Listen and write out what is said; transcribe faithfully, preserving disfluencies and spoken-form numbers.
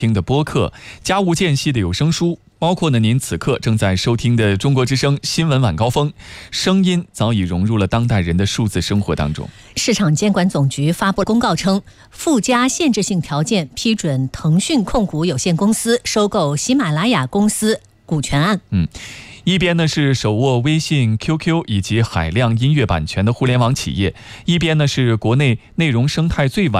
听的播客、家务间隙的有声书，包括呢您此刻正在收听的中国之声新闻晚高峰，声音早已融入了当代人的数字生活当中。 市场监管总局发布公告称，附加限制性条件批准腾讯控股有限公司收购喜马拉雅公司股权案。 嗯。一边呢是手握微信、Q Q 以及海量音乐版权的互联网企业，一边呢是国内内容生态最完